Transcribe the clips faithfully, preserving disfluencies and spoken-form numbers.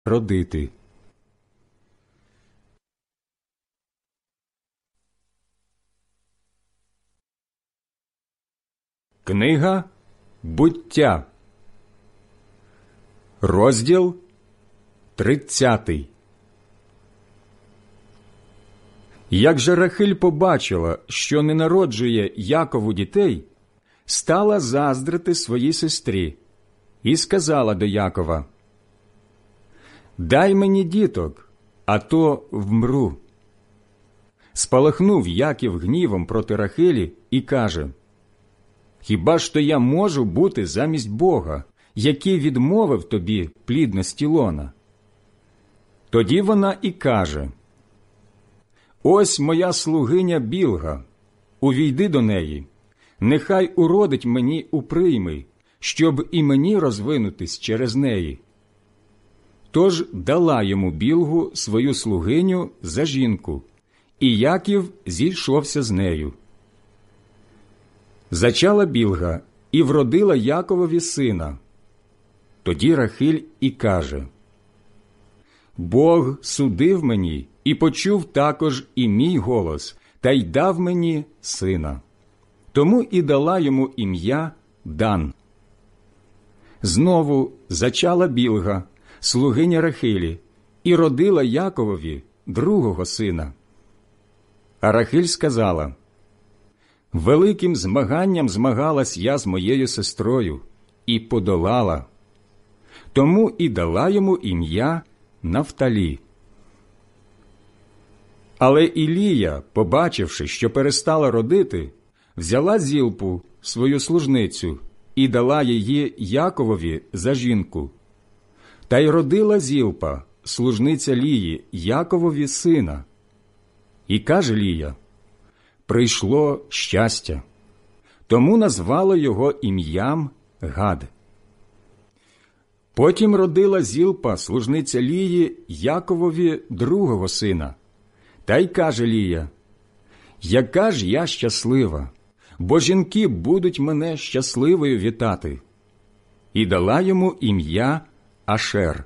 родити. Книга Буття, розділ тридцятий. Як же Рахиль побачила, що не народжує Якову дітей, стала заздрити своїй сестрі і сказала до Якова: «Дай мені діток, а то вмру». Спалахнув Яків гнівом проти Рахилі і каже: «Хіба ж то я можу бути замість Бога, який відмовив тобі плідності лона?» Тоді вона і каже: «Ось моя слугиня Білга, увійди до неї, нехай уродить мені у прийми, щоб і мені розвинутись через неї». Тож дала йому Білгу свою слугиню за жінку, і Яків зійшовся з нею. Зачала Білга і вродила Яковові сина. Тоді Рахиль і каже: «Бог судив мені і почув також і мій голос, та й дав мені сина. Тому і дала йому ім'я Дан». Знову зачала Білга, слугиня Рахилі, і родила Яковові другого сина. А Рахиль сказала: «Великим змаганням змагалась я з моєю сестрою і подолала. Тому і дала йому ім'я Нафталі». Але Ілія, побачивши, що перестала родити, взяла Зілпу, свою служницю, і дала її Яковові за жінку. Та й родила Зілпа, служниця Лії, Яковові сина. І каже Лія: «Прийшло щастя». Тому назвала його ім'ям Гад. Потім родила Зілпа, служниця Лії, Яковові другого сина. Та й каже Лія: «Яка ж я щаслива, бо жінки будуть мене щасливою вітати». І дала йому ім'я Ашер.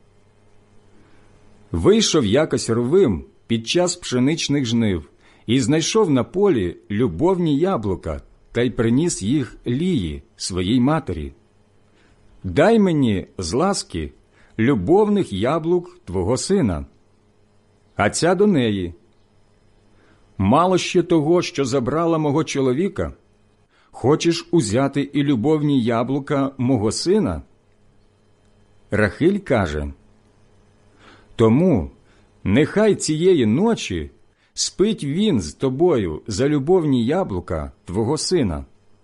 Вийшов якось Рувим під час пшеничних жнив і знайшов на полі любовні яблука та й приніс їх Лії, своїй матері. «Дай мені, з ласки, любовних яблук твого сина». А ця до неї: «Мало ще того, що забрала мого чоловіка? Хочеш узяти і любовні яблука мого сина?» Рахиль каже: «Тому нехай цієї ночі спить він з тобою за любовні яблука твого сина».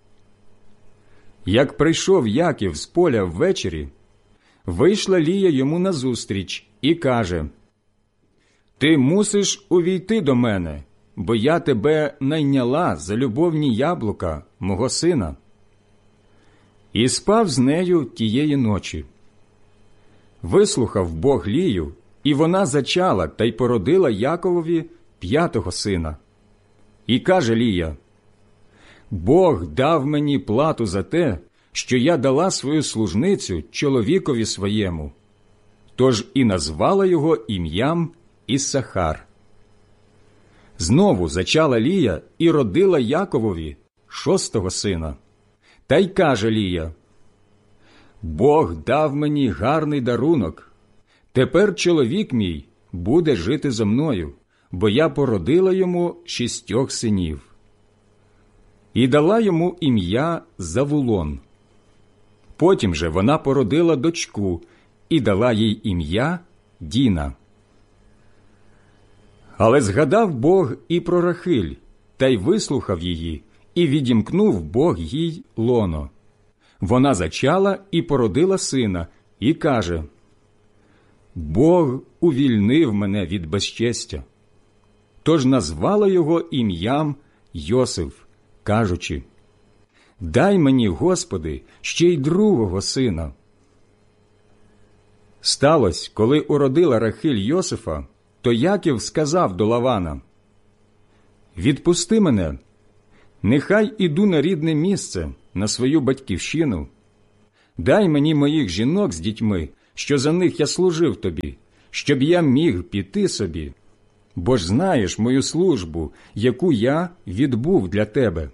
Як прийшов Яків з поля ввечері, вийшла Лія йому назустріч і каже: «Ти мусиш увійти до мене, бо я тебе найняла за любовні яблука мого сина». І спав з нею тієї ночі. Вислухав Бог Лію, і вона зачала та й породила Яковові п'ятого сина. І каже Лія: «Бог дав мені плату за те, що я дала свою служницю чоловікові своєму». Тож і назвала його ім'ям Іссахар. Знову зачала Лія і родила Яковові шостого сина. Та й каже Лія: «Бог дав мені гарний дарунок. Тепер чоловік мій буде жити зо мною, бо я породила йому шістьох синів». І дала йому ім'я Завулон. Потім же вона породила дочку і дала їй ім'я Діна. Але згадав Бог і про Рахиль, та й вислухав її, і відімкнув Бог їй лоно. Вона зачала і породила сина, і каже: «Бог увільнив мене від безчестя». Тож назвала його ім'ям Йосиф, кажучи: «Дай мені, Господи, ще й другого сина». Сталось, коли уродила Рахиль Йосифа, то Яків сказав до Лавана: «Відпусти мене, нехай іду на рідне місце, на свою батьківщину. Дай мені моїх жінок з дітьми, що за них я служив тобі, щоб я міг піти собі, бо ж знаєш мою службу, яку я відбув для тебе».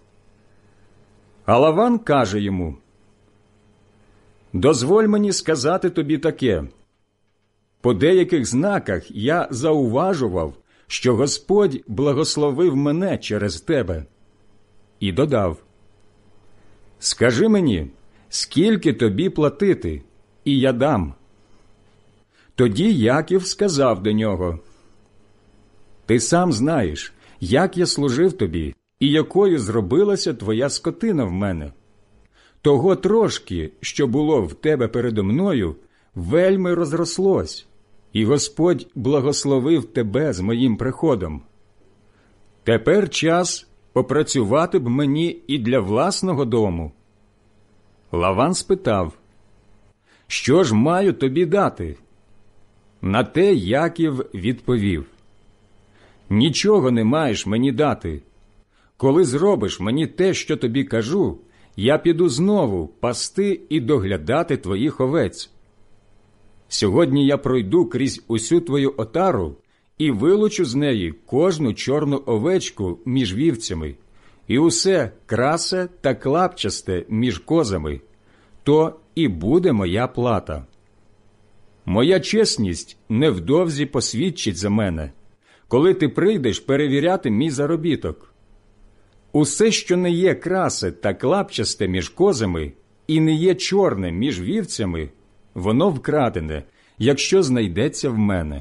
А Лаван каже йому: «Дозволь мені сказати тобі таке. По деяких знаках я зауважував, що Господь благословив мене через тебе». І додав: «Скажи мені, скільки тобі платити, і я дам». Тоді Яків сказав до нього: «Ти сам знаєш, як я служив тобі, і якою зробилася твоя скотина в мене. Того трошки, що було в тебе передо мною, вельми розрослось, і Господь благословив тебе з моїм приходом. Тепер час попрацювати б мені і для власного дому». Лаван спитав: «Що ж маю тобі дати?» На те Яків відповів: «Нічого не маєш мені дати. Коли зробиш мені те, що тобі кажу, я піду знову пасти і доглядати твоїх овець. Сьогодні я пройду крізь усю твою отару і вилучу з неї кожну чорну овечку між вівцями, і усе красе та клапчасте між козами, то і буде моя плата. Моя чесність невдовзі посвідчить за мене, коли ти прийдеш перевіряти мій заробіток. Усе, що не є красе та клапчасте між козами і не є чорне між вівцями, воно вкрадене, якщо знайдеться в мене».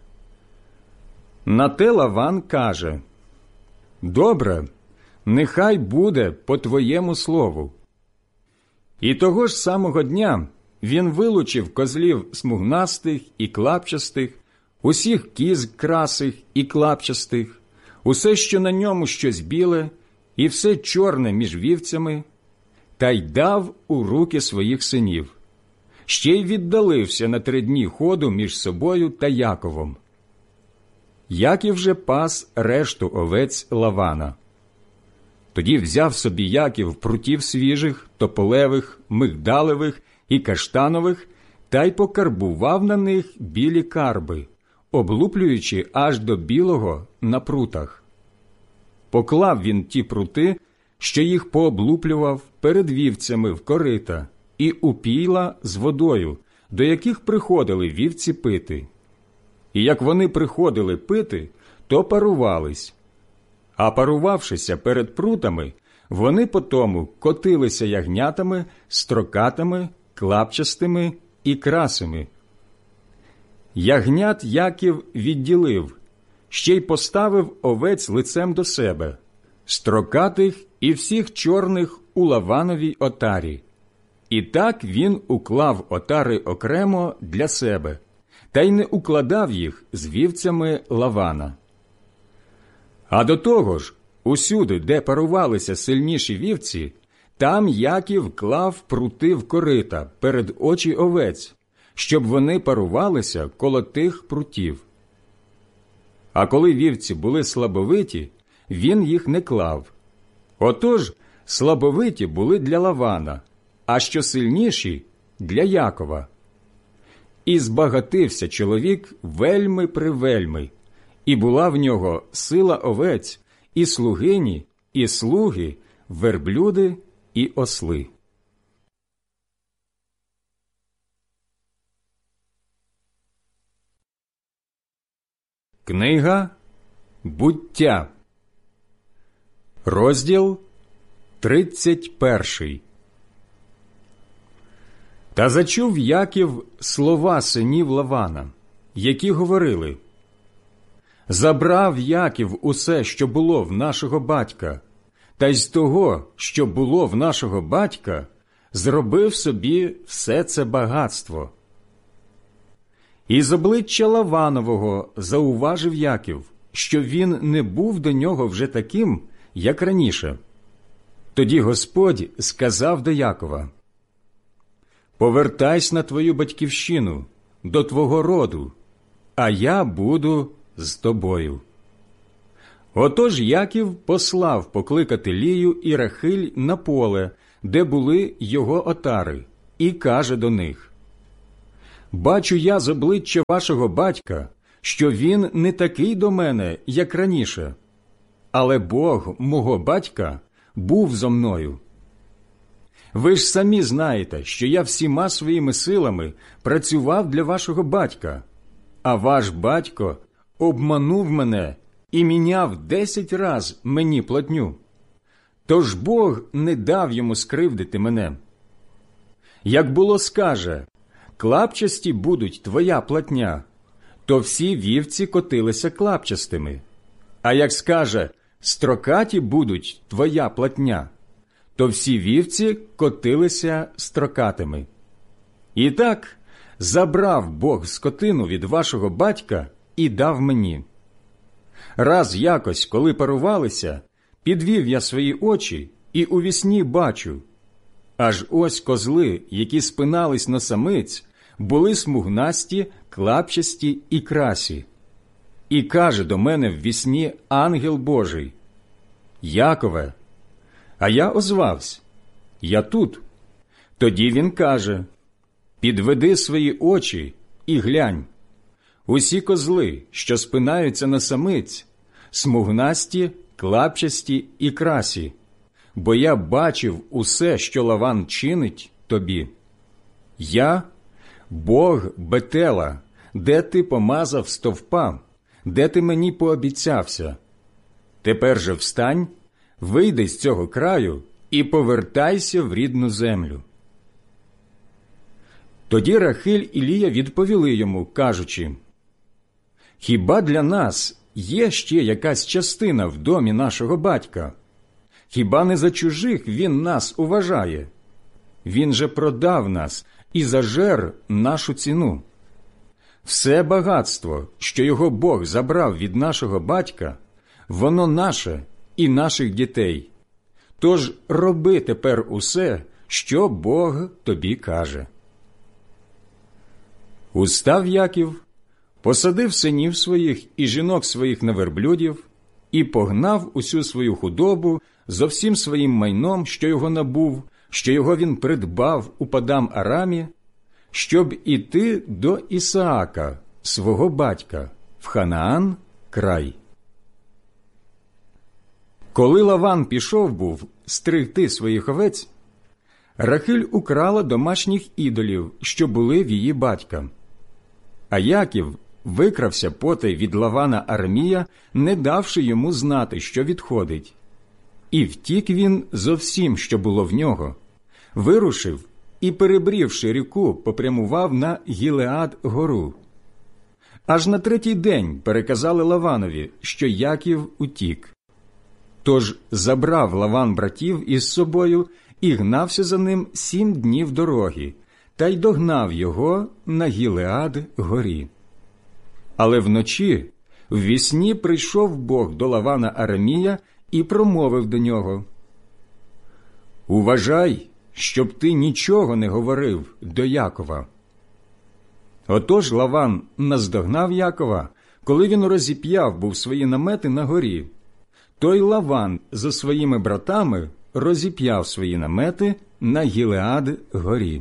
На те Лаван каже: «Добре, нехай буде по твоєму слову». І того ж самого дня він вилучив козлів смугнастих і клапчастих, усіх кіз красих і клапчастих, усе, що на ньому щось біле, і все чорне між вівцями, та й дав у руки своїх синів. Ще й віддалився на три дні ходу між собою та Яковом. Яків же пас решту овець Лавана. Тоді взяв собі Яків прутів свіжих, тополевих, мигдалевих і каштанових, та й покарбував на них білі карби, облуплюючи аж до білого на прутах. Поклав він ті прути, що їх пооблуплював, перед вівцями в корита і у пійла з водою, до яких приходили вівці пити. І як вони приходили пити, то парувались. А парувавшися перед прутами, вони потому котилися ягнятами, строкатами, клапчастими і красими. Ягнят Яків відділив, ще й поставив овець лицем до себе, строкатих і всіх чорних у Лавановій отарі. І так він уклав отари окремо для себе, та й не укладав їх з вівцями Лавана. А до того ж, усюди, де парувалися сильніші вівці, там Яків клав прути в корита перед очі овець, щоб вони парувалися коло тих прутів. А коли вівці були слабовиті, він їх не клав. Отож, слабовиті були для Лавана, а що сильніші – для Якова. І збагатився чоловік вельми-привельми, і була в нього сила овець, і слугині, і слуги, верблюди і осли. Книга «Буття», розділ тридцять перший. Та зачув Яків слова синів Лавана, які говорили: «Забрав Яків усе, що було в нашого батька, та й з того, що було в нашого батька, зробив собі все це багатство». І з обличчя Лаванового зауважив Яків, що він не був до нього вже таким, як раніше. Тоді Господь сказав до Якова: «Повертайся на твою батьківщину, до твого роду, а я буду з тобою». Отож Яків послав покликати Лію і Рахиль на поле, де були його отари, і каже до них: Бачу я з обличчя вашого батька, що він не такий до мене, як раніше, але Бог мого батька був зо мною. Ви ж самі знаєте, що я всіма своїми силами працював для вашого батька, а ваш батько обманув мене і міняв десять раз мені платню. Тож Бог не дав йому скривдити мене. Як було скаже, клапчасті будуть твоя платня, то всі вівці котилися клапчастими. А як скаже, строкаті будуть твоя платня, то всі вівці котилися строкатими. І так забрав Бог скотину від вашого батька і дав мені. Раз якось, коли парувалися, підвів я свої очі і у вісні бачу, аж ось козли, які спинались на самиць, були смугнасті, клапчасті і красі. І каже до мене в вісні ангел Божий: «Якове». А я озвався: «Я тут». Тоді він каже: «Підведи свої очі і глянь. Усі козли, що спинаються на самиць, смугнасті, клапчасті і красі, бо я бачив усе, що Лаван чинить тобі. Я – Бог Бетела, де ти помазав стовпа, де ти мені пообіцявся. Тепер же встань, вийди з цього краю і повертайся в рідну землю». Тоді Рахиль і Лія відповіли йому, кажучи: «Хіба для нас є ще якась частина в домі нашого батька? Хіба не за чужих він нас уважає? Він же продав нас і зажер нашу ціну. Все багатство, що його Бог забрав від нашого батька, воно наше і наших дітей. Тож роби тепер усе, що Бог тобі каже». Устав Яків, посадив синів своїх і жінок своїх на верблюдів і погнав усю свою худобу зо всім своїм майном, що його набув, що його він придбав у Падам-Арамі, щоб іти до Ісаака, свого батька, в Ханаан край. Коли Лаван пішов був стригти своїх овець, Рахиль украла домашніх ідолів, що були в її батька. А Яків викрався потай від Лавана Арамія, не давши йому знати, що відходить. І втік він зо всім, що було в нього, вирушив і, перебрівши ріку, попрямував на Гілеад-гору. Аж на третій день переказали Лаванові, що Яків утік. Тож забрав Лаван братів із собою і гнався за ним сім днів дороги, та й догнав його на Гілеад-горі. Але вночі ввісні прийшов Бог до Лавана Арамія і промовив до нього: «Уважай, щоб ти нічого не говорив до Якова». Отож Лаван наздогнав Якова, коли він розіп'яв був свої намети на горі. Той Лаван за своїми братами розіп'яв свої намети на Гілеад-горі.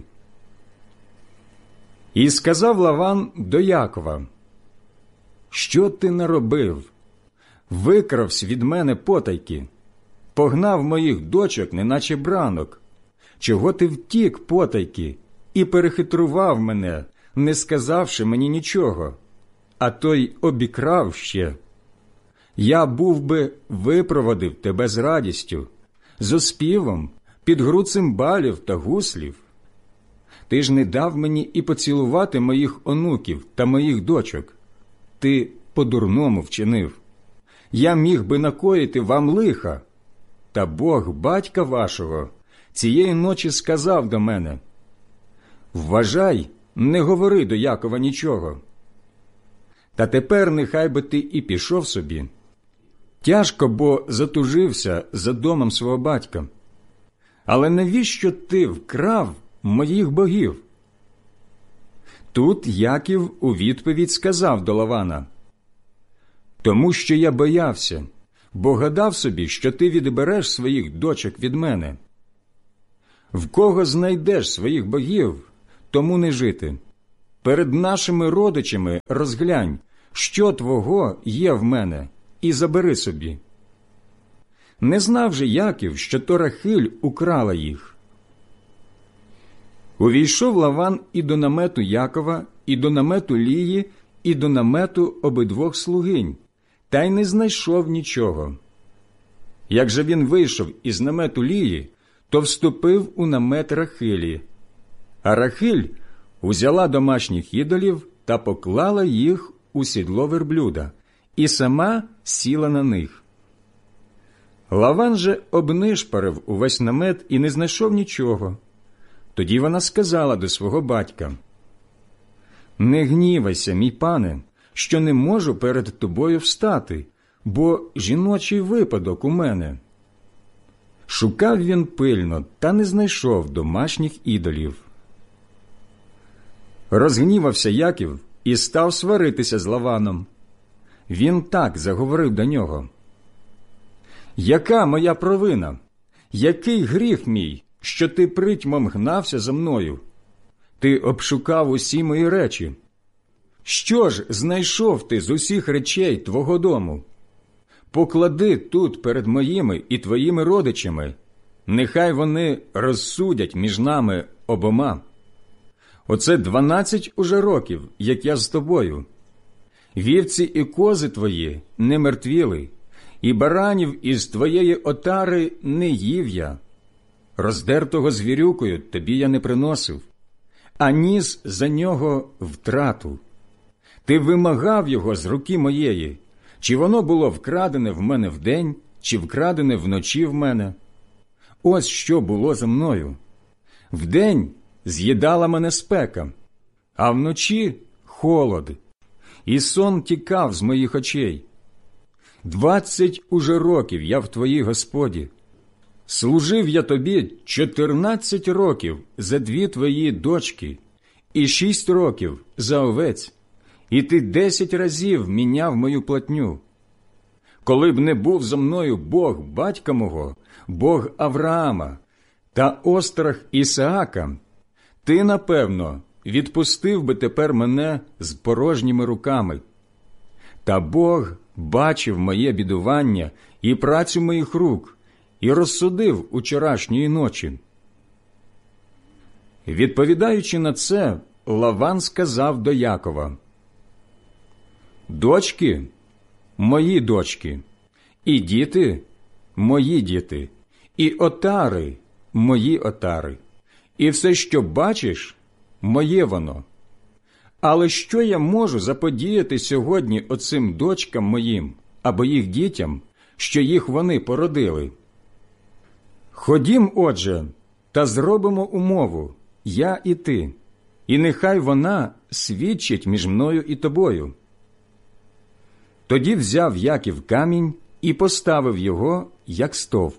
І сказав Лаван до Якова: «Що ти наробив? Викравсь від мене потайки, погнав моїх дочок, неначе бранок. Чого ти втік потайки і перехитрував мене, не сказавши мені нічого, а той обікрав ще? Я був би випроводив тебе з радістю, з оспівом, під гру цимбалів та гуслів. Ти ж не дав мені і поцілувати моїх онуків та моїх дочок. Ти по-дурному вчинив. Я міг би накоїти вам лиха. Та Бог батька вашого цієї ночі сказав до мене: вважай, не говори до Якова нічого. Та тепер нехай би ти і пішов собі. Тяжко, бо затужився за домом свого батька. Але навіщо ти вкрав моїх богів?» Тут Яків у відповідь сказав до Лавана: «Тому що я боявся, бо гадав собі, що ти відбереш своїх дочок від мене. В кого знайдеш своїх богів, тому не жити. перед нашими родичами розглянь, що твого є в мене, і забери собі. Не знав же Яків, що то Рахиль украла їх. Увійшов Лаван і до намету Якова, і до намету Лії, і до намету обидвох слугинь, та й не знайшов нічого. Як же він вийшов із намету Лії, то вступив у намет Рахилі. А Рахиль узяла домашніх ідолів та поклала їх у сідло верблюда, і сама сіла на них. Лаван же обнишпарив увесь намет і не знайшов нічого. Тоді вона сказала до свого батька: «Не гнівайся, мій пане, що не можу перед тобою встати, бо жіночий випадок у мене». Шукав він пильно, та не знайшов домашніх ідолів. Розгнівався Яків і став сваритися з Лаваном. Він так заговорив до нього: «Яка моя провина? Який гріх мій, що ти притьмом гнався за мною? Ти обшукав усі мої речі. Що ж знайшов ти з усіх речей твого дому? Поклади тут перед моїми і твоїми родичами, нехай вони розсудять між нами обома. Оце дванадцять уже років, як я з тобою. Вівці і кози твої не мертвіли, і баранів із твоєї отари не їв я. Роздертого звірюкою тобі я не приносив, а ніс за нього втрату. Ти вимагав його з руки моєї, чи воно було вкрадене в мене вдень, чи вкрадене вночі в мене. Ось що було за мною. Вдень з'їдала мене спека, а вночі холод, і сон тікав з моїх очей. Двадцять уже років я в твоїй Господі. Служив я тобі чотирнадцять років за дві твої дочки і шість років за овець, і ти десять разів міняв мою платню. Коли б не був зо мною Бог батька мого, Бог Авраама та острах Ісаака, ти, напевно, відпустив би тепер мене з порожніми руками. Та Бог бачив моє бідування і працю моїх рук, і розсудив учорашньої ночі». Відповідаючи на це, Лаван сказав до Якова: «Дочки – мої дочки, і діти – мої діти, і отари – мої отари, і все, що бачиш – моє воно. Але що я можу заподіяти сьогодні оцим дочкам моїм або їх дітям, що їх вони породили? Ходім, отже, та зробимо умову, я і ти, і нехай вона свідчить між мною і тобою». Тоді взяв Яків камінь і поставив його, як стовп.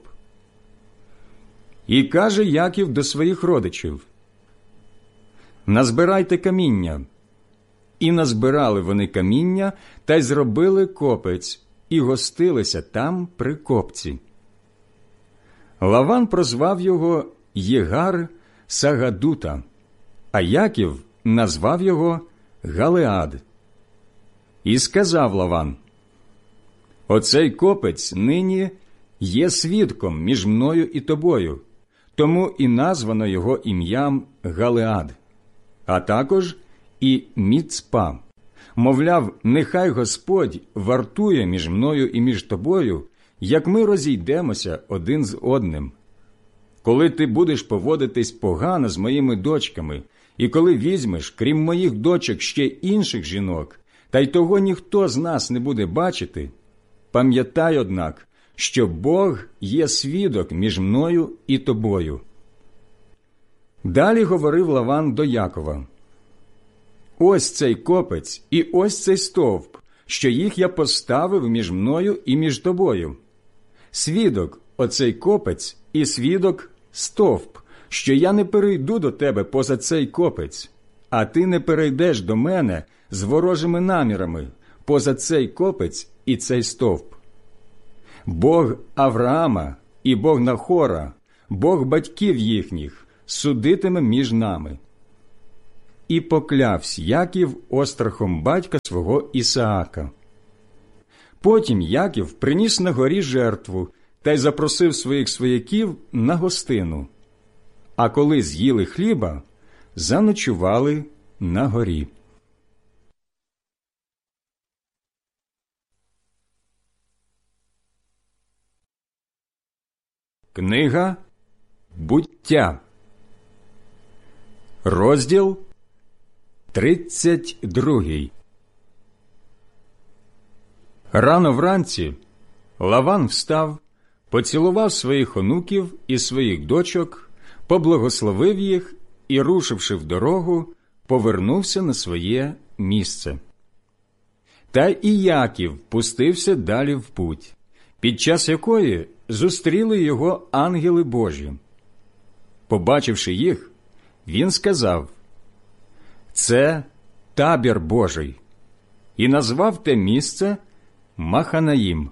І каже Яків до своїх родичів: «Назбирайте каміння». І назбирали вони каміння, та й зробили копець, і гостилися там при копці. Лаван прозвав його Єгар Сагадута, а Яків назвав його Галеад. І сказав Лаван: «Оцей копець нині є свідком між мною і тобою, тому і названо його ім'ям Галеад, а також і Міцпа. Мовляв, нехай Господь вартує між мною і між тобою, як ми розійдемося один з одним. Коли ти будеш поводитись погано з моїми дочками, і коли візьмеш, крім моїх дочок, ще інших жінок, та й того ніхто з нас не буде бачити, пам'ятай, однак, що Бог є свідок між мною і тобою». Далі говорив Лаван до Якова: «Ось цей копець і ось цей стовп, що їх я поставив між мною і між тобою. Свідок оцей копець і свідок стовп, що я не перейду до тебе поза цей копець, а ти не перейдеш до мене з ворожими намірами поза цей копець і цей стовп. Бог Авраама і Бог Нахора, Бог батьків їхніх, судитиме між нами». і поклявсь Яків острахом батька свого Ісаака. Потім Яків приніс на горі жертву та й запросив своїх свояків на гостину. А коли з'їли хліба, заночували на горі. Книга «Буття», розділ тридцять другий. Рано вранці Лаван встав, поцілував своїх онуків і своїх дочок, поблагословив їх і, рушивши в дорогу, повернувся на своє місце. Та і Яків пустився далі в путь, під час якої зустріли його ангели Божі. Побачивши їх, він сказав: «Це табір Божий», і назвав те місце Маханаїм.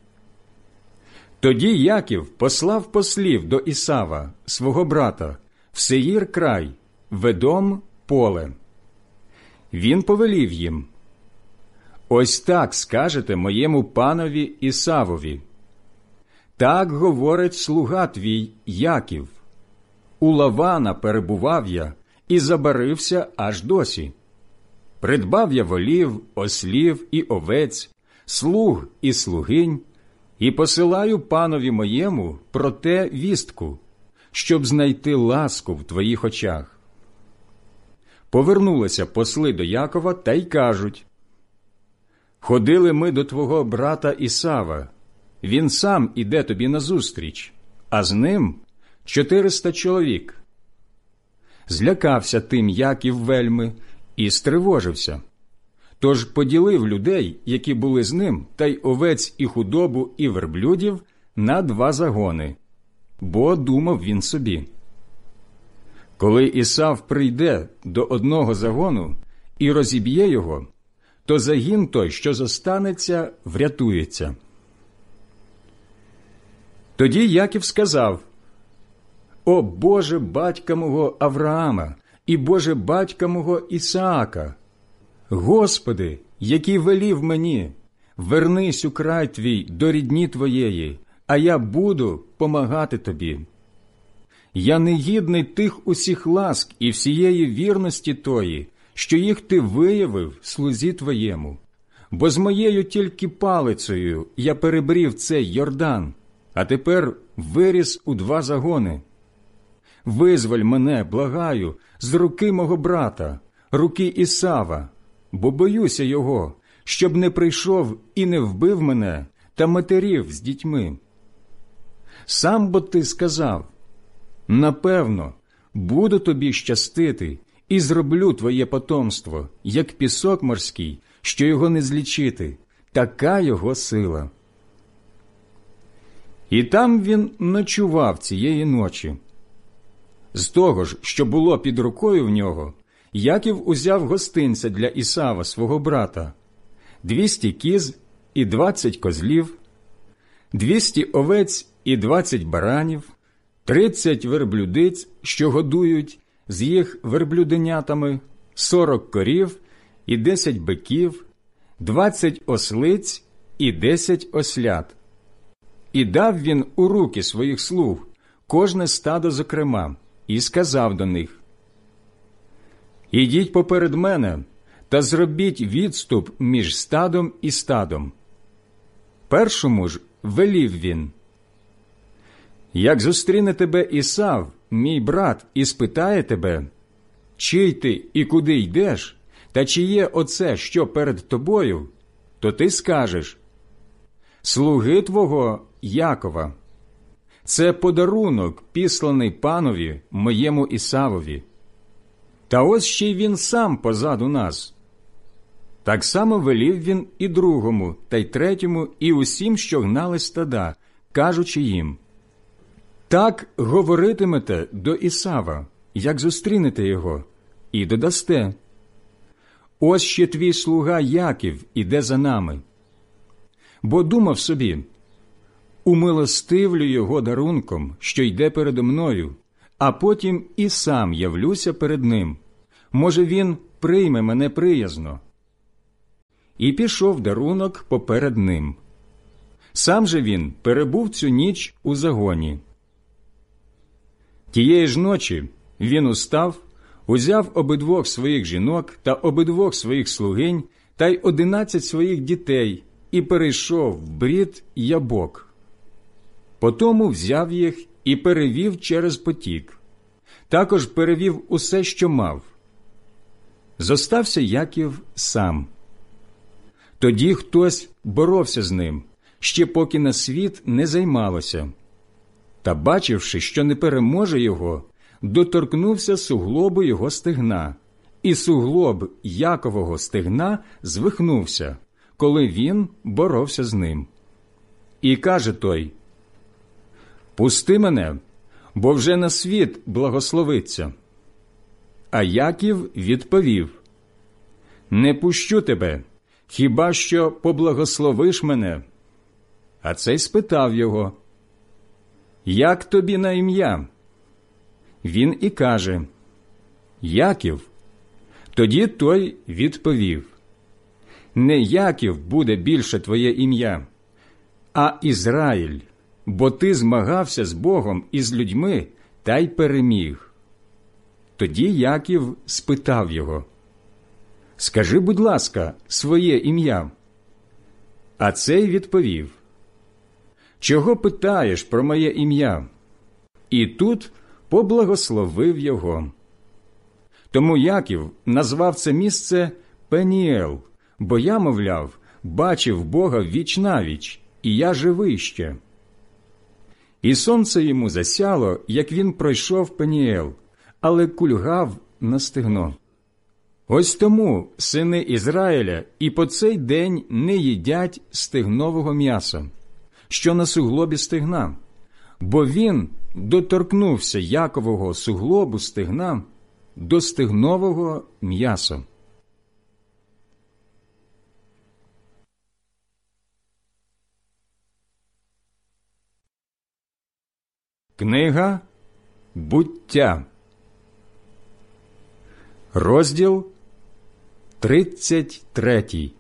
Тоді Яків послав послів до Ісава, свого брата, в Сеїр край, в Едом поле. Він повелів їм: «Ось так скажете моєму панові Ісавові. Так говорить слуга твій Яків. У Лавана перебував я і забарився аж досі. Придбав я волів, ослів і овець, слуг і слугинь, і посилаю панові моєму про те вістку, щоб знайти ласку в твоїх очах». Повернулися посли до Якова та й кажуть: «Ходили ми до твого брата Ісава, він сам іде тобі назустріч, а з ним чотириста чоловік». Злякався тим Яків вельми і стривожився. Тож поділив людей, які були з ним, та й овець і худобу і верблюдів на два загони, бо думав він собі: коли Ісав прийде до одного загону і розіб'є його, то загін той, що зостанеться, врятується. Тоді Яків сказав: «О Боже батька мого Авраама і Боже батька мого Ісаака! Господи, який велів мені: вернись у край твій до рідні твоєї, а я буду помагати тобі. Я не гідний тих усіх ласк і всієї вірності тої, що їх ти виявив слузі твоєму, бо з моєю тільки палицею я перебрів цей Йордан, а тепер виріс у два загони. Визволь мене, благаю, з руки мого брата, руки Ісава, бо боюся його, щоб не прийшов і не вбив мене та матерів з дітьми. Сам бо ти сказав: напевно, буду тобі щастити і зроблю твоє потомство, як пісок морський, що його не злічити, така його сила». І там він ночував цієї ночі. З того ж, що було під рукою в нього, Яків узяв гостинця для Ісава, свого брата, двісті кіз і двадцять козлів, двісті овець і двадцять баранів, тридцять верблюдиць, що годують з їх верблюденятами, сорок корів і десять биків, двадцять ослиць і десять ослят. І дав він у руки своїх слуг кожне стадо зокрема, і сказав до них: «Ідіть поперед мене та зробіть відступ між стадом і стадом». Першому ж велів він: «Як зустріне тебе Ісав, мій брат, і спитає тебе, чий ти і куди йдеш, та чи є оце, що перед тобою, то ти скажеш: слуги твого Якова. Це подарунок, післаний панові моєму Ісавові. Та ось ще й він сам позаду нас». Так само велів він і другому, та й третьому, і усім, що гнали стада, кажучи їм: «Так говоритимете до Ісава, як зустрінете його, і додасте: ось ще твій слуга Яків іде за нами». Бо думав собі: умилостивлю його дарунком, що йде передо мною, а потім і сам явлюся перед ним, Може, він прийме мене приязно. І пішов дарунок поперед ним. Сам же він перебув цю ніч у загоні. Тієї ж ночі він устав, узяв обидвох своїх жінок та обидвох своїх слугинь та й одинадцять своїх дітей і перейшов в брід Ябок. Потому взяв їх і перевів через потік. Також перевів усе, що мав. Зостався Яків сам. Тоді хтось боровся з ним, ще поки на світ не займалося. Та, бачивши, що не переможе його, доторкнувся суглобу його стегна, і суглоб Якового стегна звихнувся, коли він боровся з ним. І каже той: «Пусти мене, бо вже на світ благословиться». А Яків відповів: «Не пущу тебе, хіба що поблагословиш мене». А цей спитав його: «Як тобі на ім'я?» Він і каже: «Яків». Тоді той відповів: «Не Яків буде більше твоє ім'я, а Ізраїль, бо ти змагався з Богом і з людьми, та й переміг». Тоді Яків спитав його: «Скажи, будь ласка, своє ім'я». А цей відповів: «Чого питаєш про моє ім'я?» І тут поблагословив його. Тому Яків назвав це місце Пеніел, бо я, мовляв, бачив Бога віч-навіч, і я живий ще. І сонце йому засяло, як він пройшов Пеніел, але кульгав на стегно. Ось тому сини Ізраїля і по цей день не їдять стегнового м'яса, що на суглобі стегна, бо він доторкнувся Якового суглобу стегна до стегнового м'яса. Книга «Буття», розділ тридцять третій.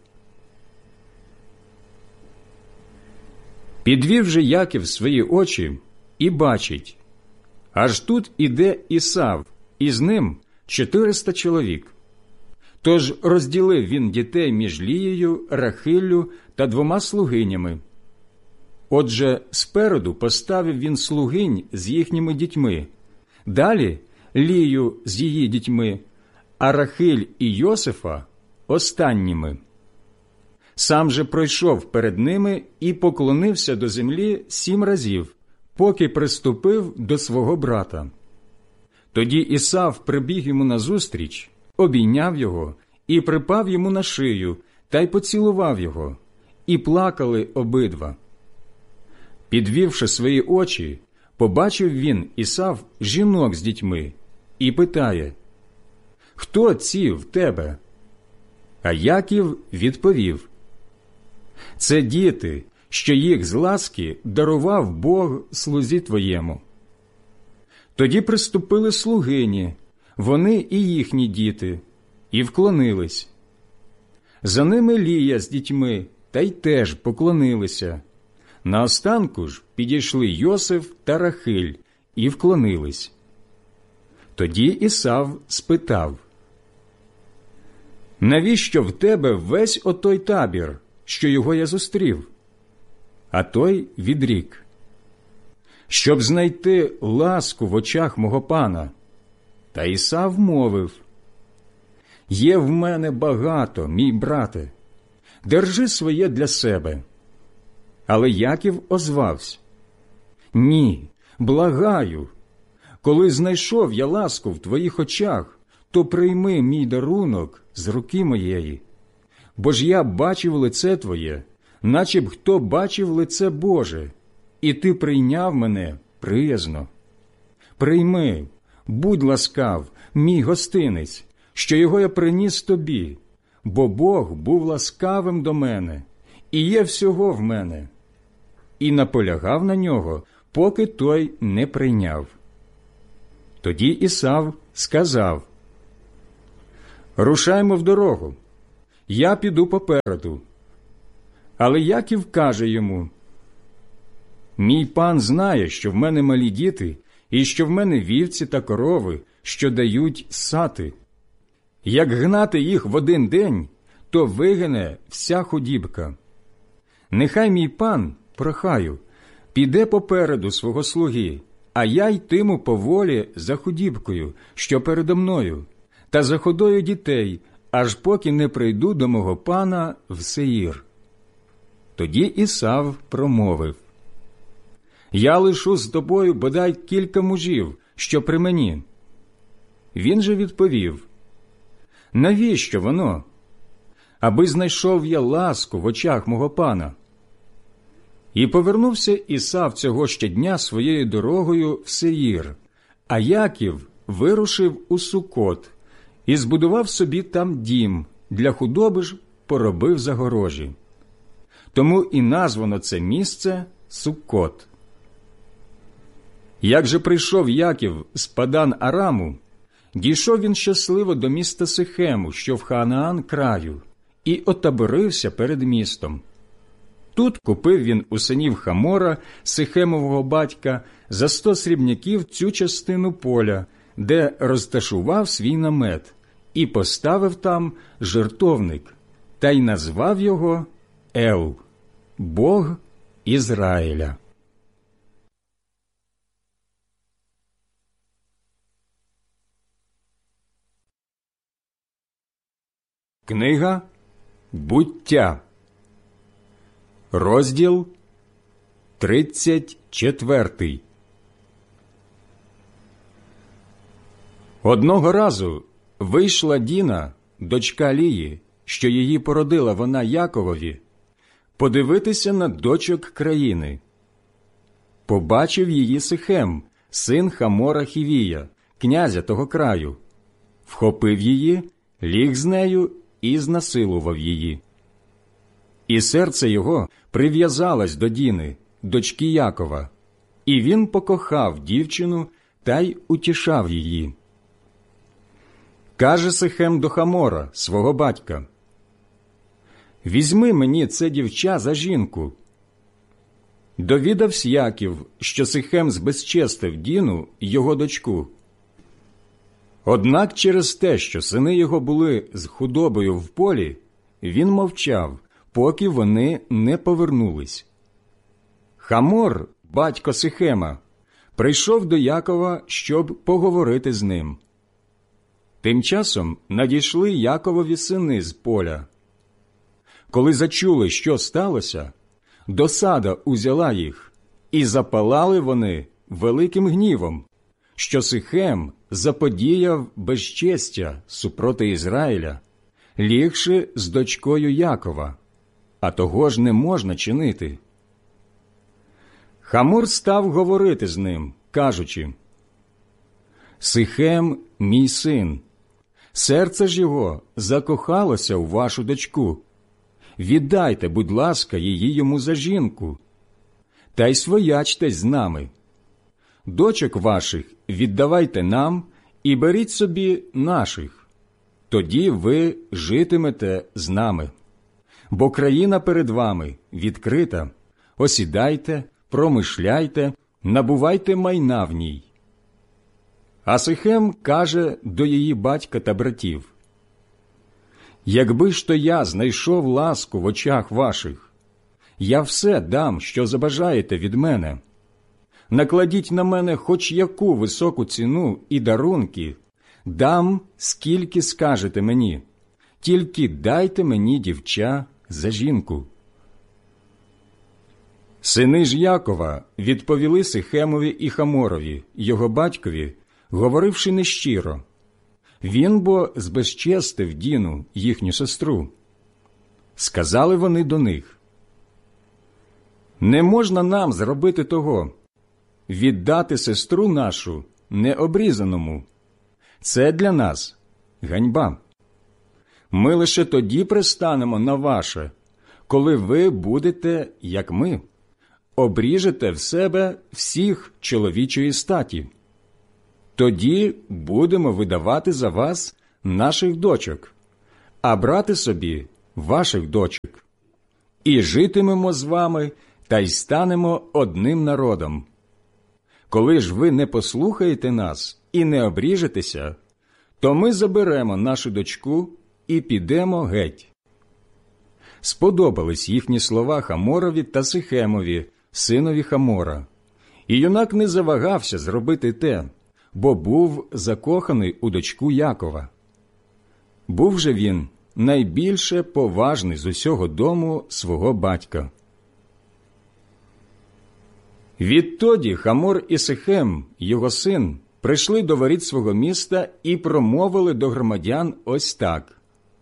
Підвів же Яків свої очі і бачить, аж тут іде Ісав, і з ним чотириста чоловік. Тож розділив він дітей між Лією, Рахиллю та двома слугинями. Отже, спереду поставив він слугинь з їхніми дітьми, далі Лію з її дітьми, а Рахиль і Йосифа останніми. Сам же пройшов перед ними і поклонився до землі сім разів, поки приступив до свого брата. Тоді Ісав прибіг йому назустріч, обійняв його і припав йому на шию, та й поцілував його, і плакали обидва. Підвівши свої очі, побачив він, Ісав, жінок з дітьми, і питає: «Хто ці в тебе?» А Яків відповів: «Це діти, що їх з ласки дарував Бог слузі твоєму». Тоді приступили слугині, вони і їхні діти, і вклонились. За ними Лія з дітьми, та й теж поклонилися. Наостанку ж підійшли Йосиф та Рахиль і вклонились. Тоді Ісав спитав: «Навіщо в тебе весь отой табір, що його я зустрів?» А той відрік: «Щоб знайти ласку в очах мого пана». Та Ісав мовив: «Є в мене багато, мій брате, держи своє для себе». Але Яків озвався: «Ні, благаю, коли знайшов я ласку в твоїх очах, то прийми мій дарунок з руки моєї. Бо ж я бачив лице твоє, наче б хто бачив лице Боже, і ти прийняв мене приязно. Прийми, будь ласкав, мій гостинець, що його я приніс тобі, бо Бог був ласкавим до мене, і є всього в мене». І наполягав на нього, поки той не прийняв. Тоді Ісав сказав: рушаймо в дорогу, я піду попереду. Але Яків каже йому: мій пан знає, що в мене малі діти, і що в мене вівці та корови, що дають сати. Як гнати їх в один день, то вигине вся худібка. Нехай мій пан, прохаю, піде попереду свого слуги, а я йтиму поволі за худібкою, що передо мною, та за ходою дітей, аж поки не прийду до мого пана в Сеїр. Тоді Ісав промовив: я лишу з тобою бодай кілька мужів, що при мені. Він же відповів: навіщо воно? Аби знайшов я ласку в очах мого пана. І повернувся Ісав цього ще дня своєю дорогою в Сеїр, а Яків вирушив у Сукот і збудував собі там дім, для худоби ж поробив загорожі. Тому і названо це місце Сукот. Як же прийшов Яків з Падан Араму, дійшов він щасливо до міста Сихему, що в Ханаан краю, і отаборився перед містом. Тут купив він у синів Хамора, Сихемового батька, за сто срібняків цю частину поля, де розташував свій намет, і поставив там жертовник, та й назвав його Ел – Бог Ізраїля. Книга Буття, розділ тридцять четвертий. Одного разу вийшла Діна, дочка Лії, що її породила вона Яковові, подивитися на дочок країни. Побачив її Сихем, син Хамора Хівія, князя того краю, вхопив її, ліг з нею і знасилував її. І серце його прив'язалось до Діни, дочки Якова, і він покохав дівчину та й утішав її. Каже Сихем до Хамора, свого батька: «Візьми мені це дівча за жінку». Довідавсь Яків, що Сихем збезчестив Діну, його дочку. Однак через те, що сини його були з худобою в полі, він мовчав, поки вони не повернулись. Хамор, батько Сихема, прийшов до Якова, щоб поговорити з ним. Тим часом надійшли Яковові сини з поля. Коли зачули, що сталося, досада узяла їх, і запалали вони великим гнівом, що Сихем заподіяв безчестя супроти Ізраїля, лігши з дочкою Якова, а того ж не можна чинити. Хамор став говорити з ним, кажучи: «Сихем – мій син, серце ж його закохалося у вашу дочку. Віддайте, будь ласка, її йому за жінку, та й своячтесь з нами. Дочок ваших віддавайте нам і беріть собі наших, тоді ви житимете з нами. Бо країна перед вами відкрита, осідайте, промишляйте, набувайте майна в ній». А Сихем каже до її батька та братів: «Якби ж то я знайшов ласку в очах ваших, я все дам, що забажаєте від мене. Накладіть на мене хоч яку високу ціну і дарунки, дам, скільки скажете мені, тільки дайте мені дівча за жінку». Сини ж Якова відповіли Сихемові і Хаморові, його батькові, говоривши нещиро. Він бо збезчестив Діну, їхню сестру. Сказали вони до них: «Не можна нам зробити того, віддати сестру нашу необрізаному. Це для нас ганьба. Ми лише тоді пристанемо на ваше, коли ви будете, як ми, обріжете в себе всіх чоловічої статі. Тоді будемо видавати за вас наших дочок, а брати собі ваших дочок. І житимемо з вами, та й станемо одним народом. Коли ж ви не послухаєте нас і не обріжетеся, то ми заберемо нашу дочку і підемо геть». Сподобались їхні слова Хаморові та Сихемові, синові Хамора. І юнак не завагався зробити те, бо був закоханий у дочку Якова. Був же він найбільше поважний з усього дому свого батька. Відтоді Хамор і Сихем, його син, прийшли до воріт свого міста і промовили до громадян ось так: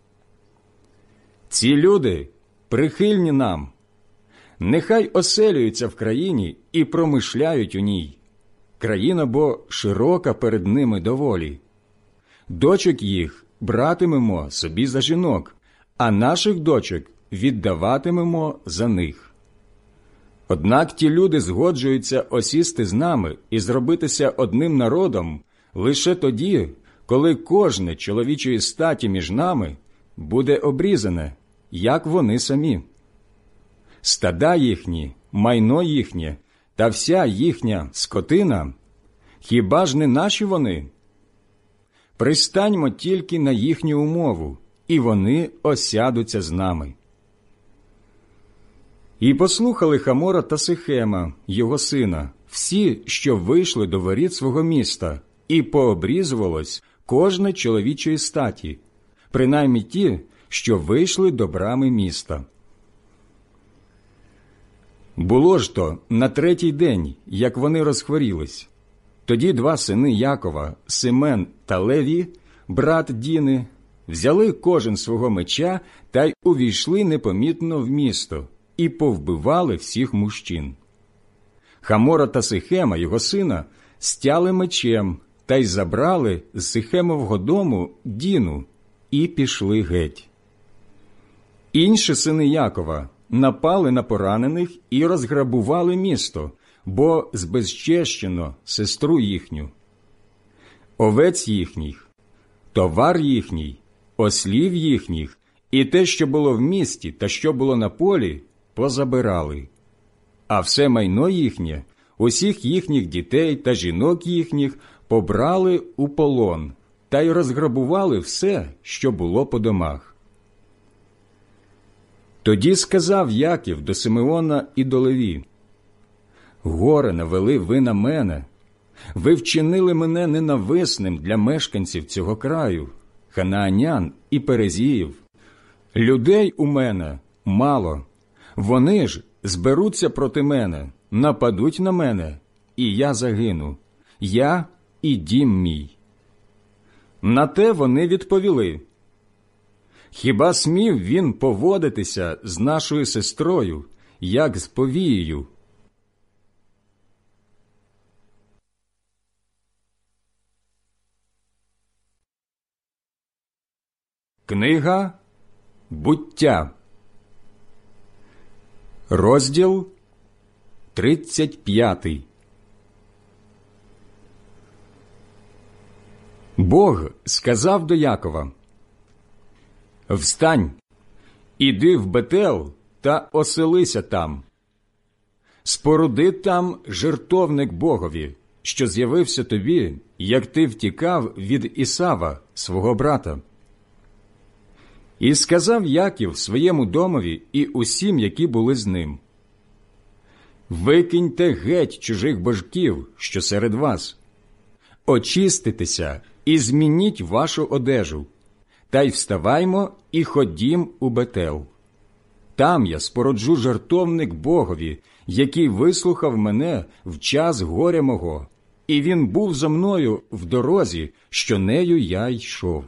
«Ці люди прихильні нам. Нехай оселюються в країні і промишляють у ній. Країна бо широка перед ними доволі. Дочок їх братимемо собі за жінок, а наших дочок віддаватимемо за них. Однак ті люди згоджуються осісти з нами і зробитися одним народом лише тоді, коли кожне чоловічої статі між нами буде обрізане, як вони самі. Стада їхні, майно їхнє та вся їхня скотина, хіба ж не наші вони? Пристаньмо тільки на їхню умову, і вони осядуться з нами». І послухали Хамора та Сихема, його сина, всі, що вийшли до воріт свого міста, і пообрізувалось кожне чоловічої статі, принаймні ті, що вийшли до брами міста. Було ж то на третій день, як вони розхворілись. Тоді два сини Якова, Симен та Леві, брат Діни, взяли кожен свого меча та й увійшли непомітно в місто і повбивали всіх мужчин. Хамора та Сихема, його сина, стяли мечем та й забрали з Сихемового дому Діну і пішли геть. Інші сини Якова напали на поранених і розграбували місто, бо збезчещено сестру їхню. Овець їхніх, товар їхній, ослів їхніх і те, що було в місті та що було на полі, позабирали. А все майно їхнє, усіх їхніх дітей та жінок їхніх побрали у полон та й розграбували все, що було по домах. Тоді сказав Яків до Симеона і до Леві: «Горе навели ви на мене, ви вчинили мене ненависним для мешканців цього краю, ханаанян і перезіїв. Людей у мене мало, вони ж зберуться проти мене, нападуть на мене, і я загину, я і дім мій». На те вони відповіли: «Хіба смів він поводитися з нашою сестрою, як з повією?» Книга «Буття», розділ тридцять п'ятий. Бог сказав до Якова: «Встань, іди в Бетел та оселися там. Споруди там жертовник Богові, що з'явився тобі, як ти втікав від Ісава, свого брата». І сказав Яків своєму домові і усім, які були з ним: «Викиньте геть чужих божків, що серед вас. Очиститеся і змініть вашу одежу, та й вставаймо і ходім у Бетел. Там я споруджу жертовник Богові, який вислухав мене в час горя мого, і він був зо мною в дорозі, що нею я йшов».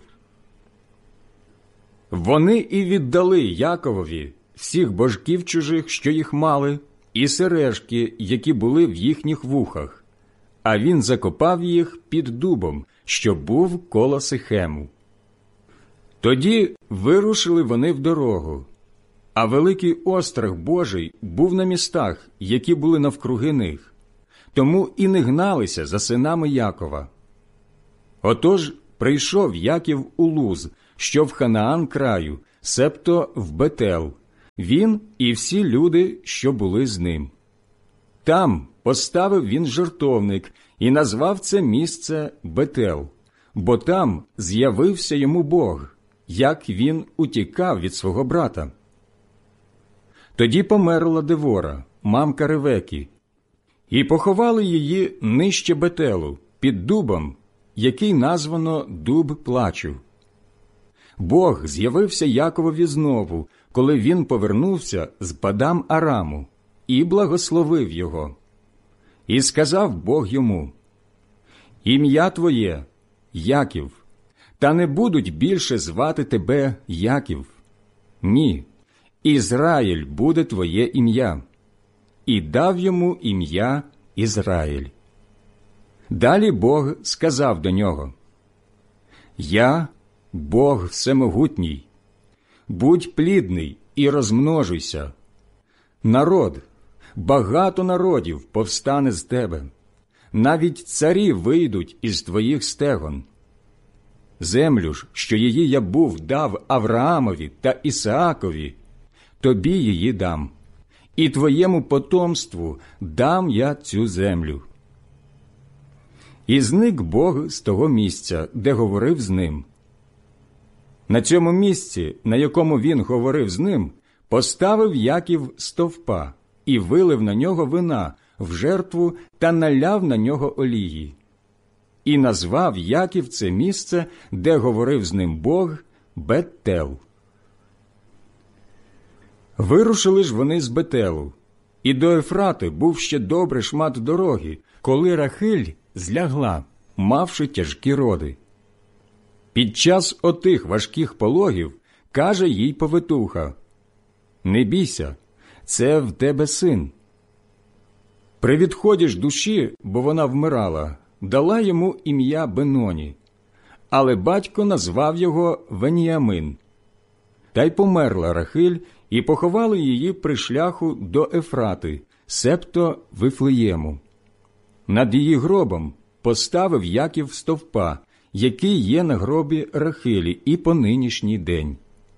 Вони і віддали Яковові всіх божків чужих, що їх мали, і сережки, які були в їхніх вухах, а він закопав їх під дубом, що був коло Сихему. Тоді вирушили вони в дорогу, а великий острах Божий був на містах, які були навкруги них, тому і не гналися за синами Якова. Отож прийшов Яків у Луз, що в Ханаан краю, себто в Бетел, він і всі люди, що були з ним. Там поставив він жертовник і назвав це місце Бетел, бо там з'явився йому Бог, як він утікав від свого брата. Тоді померла Девора, мамка Ревеки, і поховали її нижче Бетелу, під дубом, який названо Дуб плачу. Бог з'явився Яковові знову, коли він повернувся з Падам Араму, і благословив його. І сказав Бог йому: «Ім'я твоє – Яків, та не будуть більше звати тебе Яків. Ні, Ізраїль буде твоє ім'я». І дав йому ім'я Ізраїль. Далі Бог сказав до нього: «Я – Бог всемогутній. Будь плідний і розмножуйся. Народ, багато народів повстане з тебе. Навіть царі вийдуть із твоїх стегон. Землю ж, що її я був дав Авраамові та Ісаакові, тобі її дам, і твоєму потомству дам я цю землю». І зник Бог з того місця, де говорив з ним. На цьому місці, на якому він говорив з ним, поставив Яків стовпа і вилив на нього вина в жертву та наляв на нього олії. І назвав Яків це місце, де говорив з ним Бог, Бетел. Вирушили ж вони з Бетелу, і до Ефрати був ще добре шмат дороги, коли Рахиль злягла, мавши тяжкі роди. Під час отих важких пологів каже їй повитуха: «Не бійся, це в тебе син». При відході ж душі, бо вона вмирала, дала йому ім'я Беноні, але батько назвав його Веніамин. Та й померла Рахиль, і поховали її при шляху до Ефрати, себто Вифлеєму. Над її гробом поставив Яків стовпа, який є на гробі Рахилі і по нинішній день.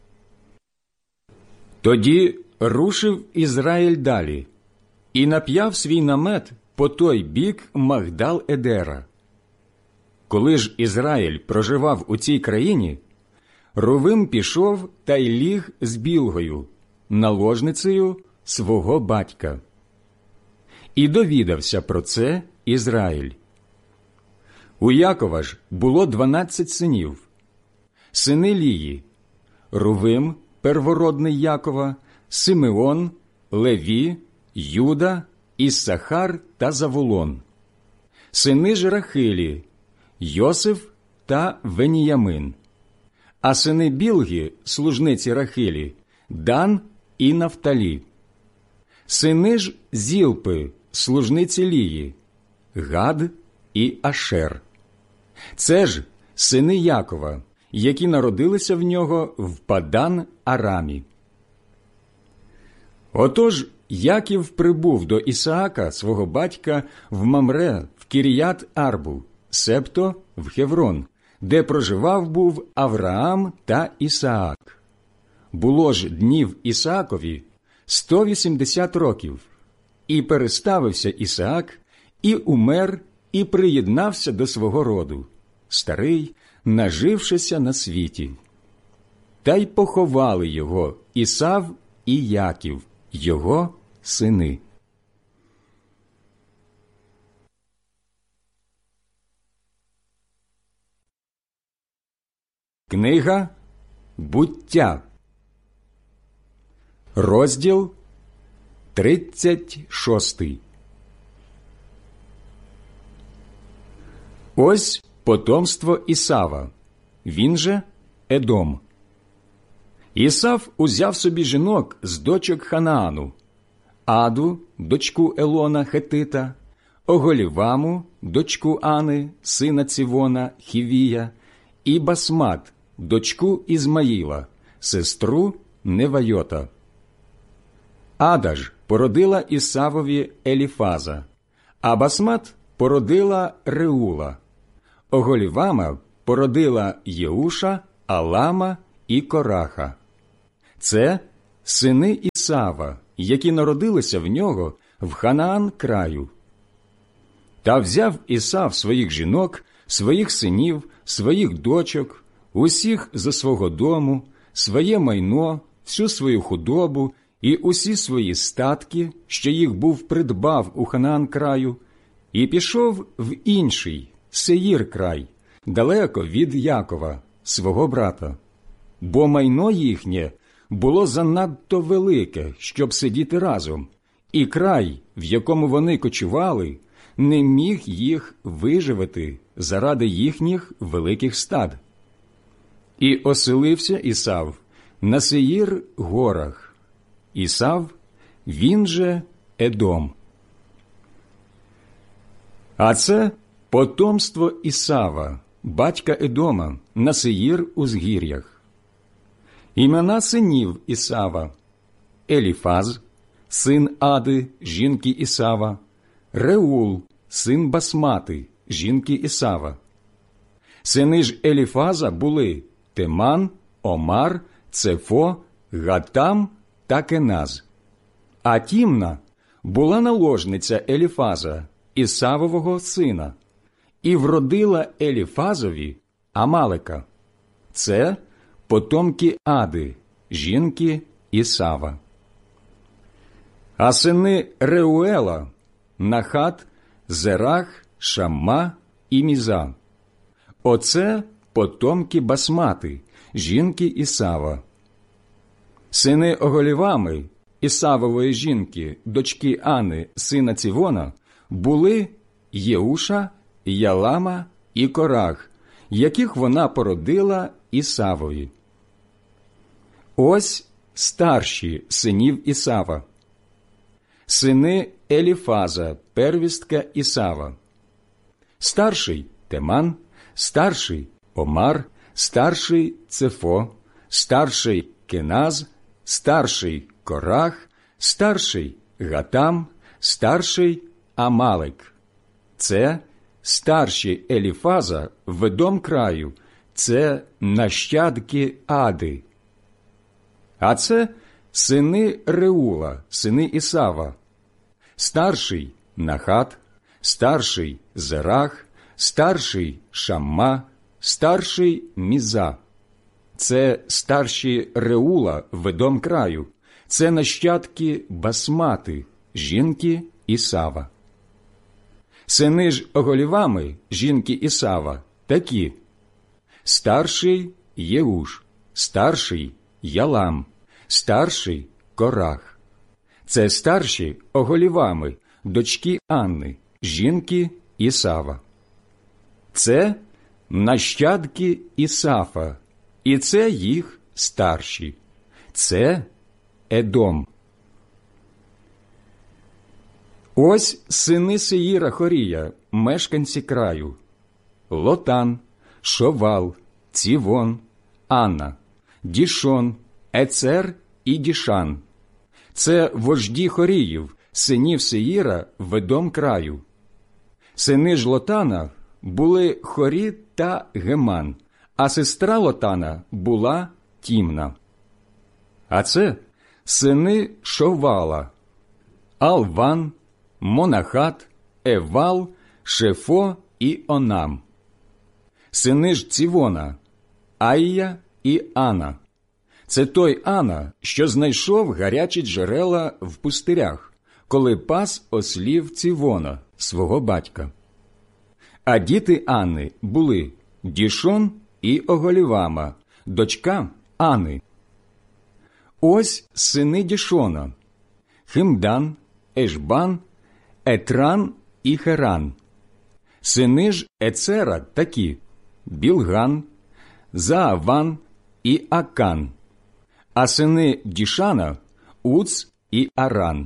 Тоді рушив Ізраїль далі і нап'яв свій намет по той бік Магдал-Едера. Коли ж Ізраїль проживав у цій країні, Рувим пішов та й ліг з Білгою, наложницею свого батька. І довідався про це Ізраїль. У Якова ж було дванадцять синів. Сини Лії – Рувим, первородний Якова, Симеон, Леві, Юда, Іссахар та Завулон. Сини ж Рахилі – Йосиф та Веніямин. А сини Білги, служниці Рахилі – Дан і Нафталі. Сини ж Зілпи, служниці Лії – Гад і Ашер. Це ж сини Якова, які народилися в нього в Падан Арамі. Отож Яків прибув до Ісаака, свого батька, в Мамре, в Кіріят Арбу, себто в Хеврон, де проживав був Авраам та Ісаак. Було ж днів Ісаакові сто вісімдесят років, і переставився Ісаак, і умер, і приєднався до свого роду, старий, нажившися на світі. Та й поховали його Ісав і Яків, його сини. Книга «Буття», розділ тридцять шостий. Ось потомство Ісава, він же Едом. Ісав узяв собі жінок з дочок Ханаану: Аду, дочку Елона Хетита, Оголіваму, дочку Ани, сина Цівона, Хівія, і Басмат, дочку Ізмаїла, сестру Невайота. Ада ж породила Ісавові Еліфаза, а Басмат породила Реула. Оголівама породила Єуша, Алама і Кораха. Це сини Ісава, які народилися в нього в Ханаан краю. Та взяв Ісав своїх жінок, своїх синів, своїх дочок, усіх зо свого дому, своє майно, всю свою худобу і усі свої статки, що їх був придбав у Ханаан краю, і пішов в інший, Сеїр край, далеко від Якова, свого брата. Бо майно їхнє було занадто велике, щоб сидіти разом, і край, в якому вони кочували, не міг їх виживити заради їхніх великих стад. І оселився Ісав на Сеїр горах. Ісав, він же Едом. А це потомство Ісава, батька Едома, на Сеїр узгір'ях. Імена синів Ісава: Еліфаз, син Ади, жінки Ісава, Реул, син Басмати, жінки Ісава. Сини ж Еліфаза були Теман, Омар, Цефо, Гатам та Кеназ. А Тімна була наложниця Еліфаза, Ісавового сина, і вродила Еліфазові Амалека. Це потомки Ади, жінки Ісава. А сини Реуела – Нахат, Зерах, Шамма і Міза. Оце потомки Басмати, жінки Ісава. Сини Оголівами, Ісавової жінки, дочки Ани, сина Цівона, були Єуша, Ялама і Корах, яких вона породила Ісавові. Ось старші синів Ісава. Сини Еліфаза, первістка Ісава. Старший Теман, старший Омар, старший Цефо, старший Кеназ, старший Корах, старший Гатам, старший Амалек. Це старші Еліфаза в Едом краю, це нащадки Ади. А це сини Реула, сини Ісава. Старший Нахат, старший Зерах, старший Шамма, старший Міза. Це старші Реула в Едом краю, це нащадки Басмати, жінки Ісава. Сини ж Оголівами, жінки Ісава, такі: старший Єуш, старший Ялам, старший Корах. Це старші Оголівами, дочки Анни, жінки Ісава. Це нащадки Ісафа, і це їх старші. Це Едом. Ось сини Сеїра Хорія, мешканці краю: Лотан, Шовал, Цівон, Анна, Дішон, Ецер і Дішан. Це вожді Хоріїв, синів Сеїра в Едом краю. Сини ж Лотана були Хорі та Геман, а сестра Лотана була Тімна. А це сини Шовала: Алван, Монахат, Евал, Шефо і Онам. Сини ж Цівона: Аїя і Ана. Це той Ана, що знайшов гарячі джерела в пустирях, коли пас ослів Цівона, свого батька. А діти Анни були Дішон і Оголівама, дочка Ани. Ось сини Дішона: Химдан, Ешбан, Етран і Херан. Сини ж Ецера такі: Білган, Зааван і Акан. А сини Дішана – Уц і Аран.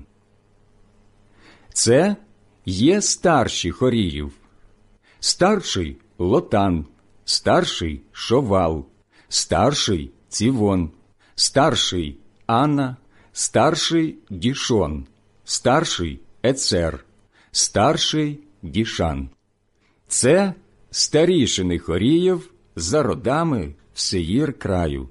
Це є старші Хоріїв. Старший Лотан, старший Шовал, старший Цівон, старший Анна, старший Дішон, старший Ецер, старший Дішан. Це старішини Хоріїв за родами в Сеїр краю.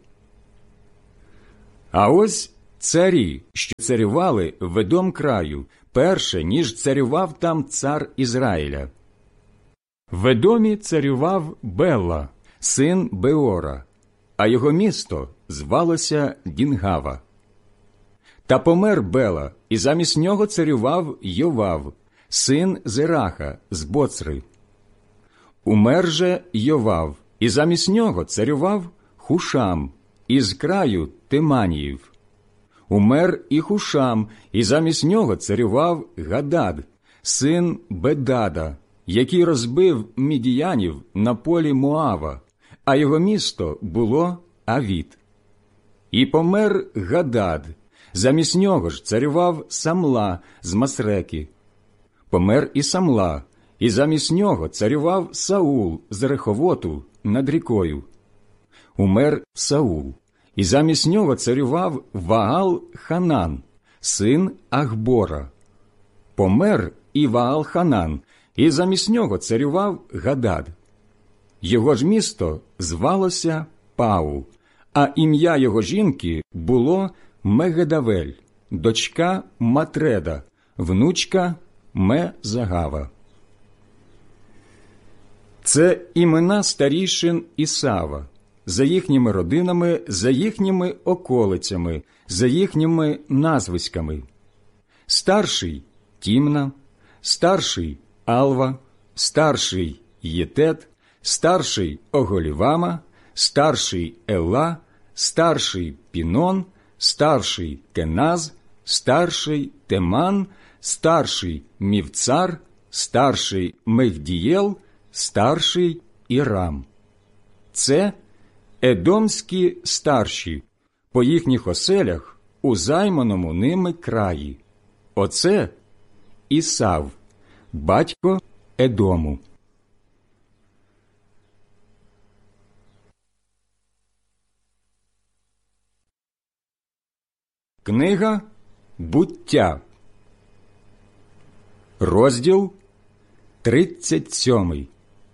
А ось царі, що царювали в Едом краю, перше, ніж царював там цар Ізраїля. В Едомі царював Белла, син Беора, а його місто звалося Дінгава. Та помер Бела, і замість нього царював Йовав, син Зераха з Боцри. Умер же Йовав, і замість нього царював Хушам із краю Тиманіїв. Умер і Хушам, і замість нього царював Гадад, син Бедада, який розбив мідіянів на полі Моава, а його місто було Авіт. І помер Гадад, замість нього ж царював Самла з Масреки. Помер і Самла, і замість нього царював Саул з Реховоту над рікою. Умер Саул, і замість нього царював Ваал-Ханан, син Ахбора. Помер і Ваал-Ханан, і замість нього царював Гадад. Його ж місто звалося Пау, а ім'я його жінки було Мегедавель, дочка Матреда, внучка Ме-Загава. Це імена старішин Ісава, за їхніми родинами, за їхніми околицями, за їхніми назвиськами. Старший – Тімна, старший – Алва, старший – Єтет, старший – Оголівама, старший – Ела, старший – Пінон, старший – Кеназ, старший – Теман, старший – Мівцар, старший – Мехдієл, старший – Ірам. Це едомські старші, по їхніх оселях у займаному ними краї. Оце Ісав, батько Едому. Книга «Буття», розділ тридцять сьомий.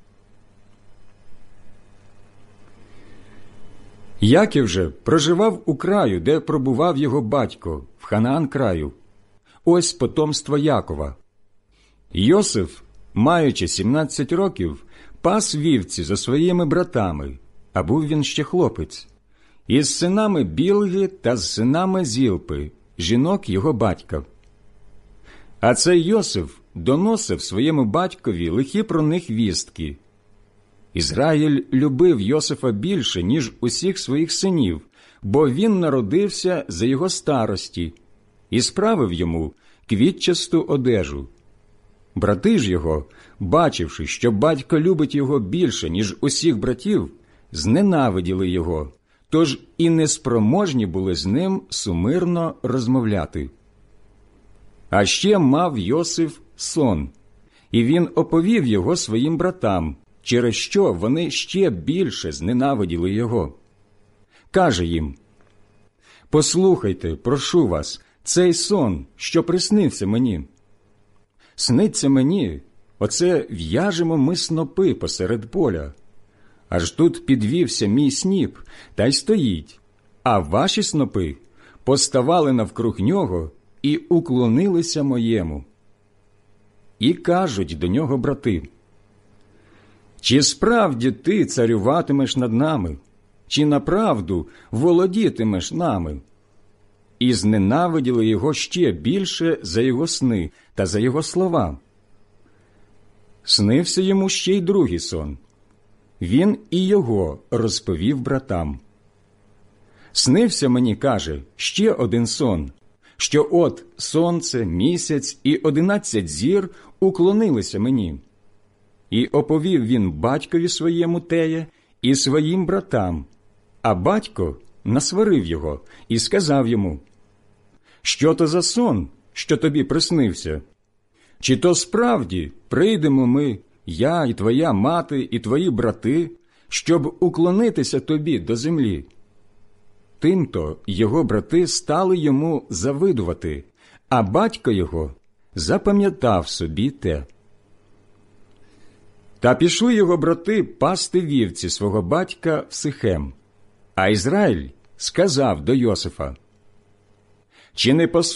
Яків же проживав у краю, де пробував його батько, в Ханаан краю. Ось потомство Якова. Йосиф, маючи сімнадцять років, пас вівці за своїми братами, а був він ще хлопець, із синами Білги та з синами Зілпи, жінок його батька. А цей Йосиф доносив своєму батькові лихі про них вістки. Ізраїль любив Йосифа більше, ніж усіх своїх синів, бо він народився за його старості і справив йому квітчасту одежу. Брати ж його, бачивши, що батько любить його більше, ніж усіх братів, зненавиділи його, тож і неспроможні були з ним сумирно розмовляти. А ще мав Йосиф сон, і він оповів його своїм братам, через що вони ще більше зненавиділи його. Каже їм: «Послухайте, прошу вас, цей сон, що приснився мені. Сниться мені, оце в'яжемо ми снопи посеред поля. Аж тут підвівся мій сніп, та й стоїть, а ваші снопи поставали навкруг нього і уклонилися моєму». І кажуть до нього брати: «Чи справді ти царюватимеш над нами? Чи направду володітимеш нами?» І зненавиділи його ще більше за його сни та за його слова. Снився йому ще й другий сон. Він і його розповів братам. «Снився мені, каже, ще один сон, що от сонце, місяць і одинадцять зір уклонилися мені». І оповів він батькові своєму теє і своїм братам, а батько насварив його і сказав йому: «Що то за сон, що тобі приснився? Чи то справді прийдемо ми, я і твоя мати, і твої брати, щоб уклонитися тобі до землі?» Тимто його брати стали йому завидувати, а батько його запам'ятав собі те. Та пішли його брати пасти вівці свого батька в Сихем, а Ізраїль сказав до Йосифа: «Чи не пасуть